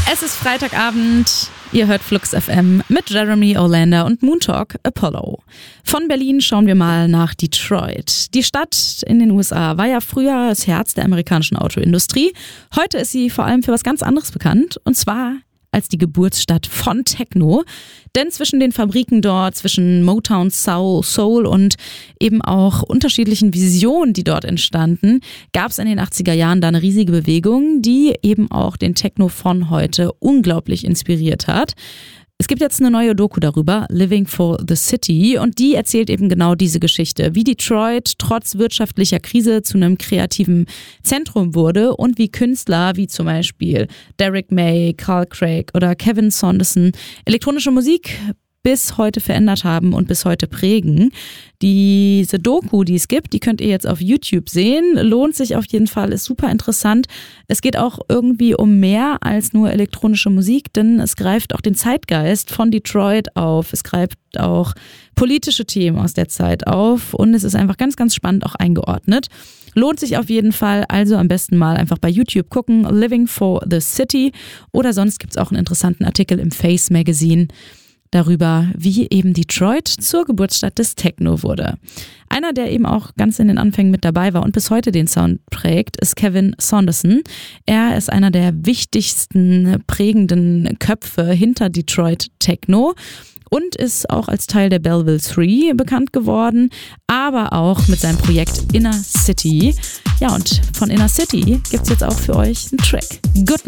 Es ist Freitagabend, ihr hört Flux FM mit Jeremy Olander und Moontalk Apollo. Von Berlin schauen wir mal nach Detroit. Die Stadt in den USA war ja früher das Herz der amerikanischen Autoindustrie. Heute ist sie vor allem für was ganz anderes bekannt, und zwar als die Geburtsstadt von Techno. Denn zwischen den Fabriken dort, zwischen Motown, Soul und eben auch unterschiedlichen Visionen, die dort entstanden, gab es in den 80er Jahren da eine riesige Bewegung, die eben auch den Techno von heute unglaublich inspiriert hat. Es gibt jetzt eine neue Doku darüber, Living for the City, und die erzählt eben genau diese Geschichte, wie Detroit trotz wirtschaftlicher Krise zu einem kreativen Zentrum wurde und wie Künstler wie zum Beispiel Derek May, Carl Craig oder Kevin Saunderson elektronische Musik bis heute verändert haben und bis heute prägen. Diese Doku, die es gibt, die könnt ihr jetzt auf YouTube sehen. Lohnt sich auf jeden Fall, ist super interessant. Es geht auch irgendwie um mehr als nur elektronische Musik, denn es greift auch den Zeitgeist von Detroit auf. Es greift auch politische Themen aus der Zeit auf und es ist einfach ganz, ganz spannend auch eingeordnet. Lohnt sich auf jeden Fall, also am besten mal einfach bei YouTube gucken, Living for the City, oder sonst gibt es auch einen interessanten Artikel im Face Magazine darüber, wie eben Detroit zur Geburtsstadt des Techno wurde. Einer, der eben auch ganz in den Anfängen mit dabei war und bis heute den Sound prägt, ist Kevin Saunderson. Er ist einer der wichtigsten prägenden Köpfe hinter Detroit Techno und ist auch als Teil der Belleville 3 bekannt geworden, aber auch mit seinem Projekt Inner City. Ja, und von Inner City gibt's jetzt auch für euch einen Track. Good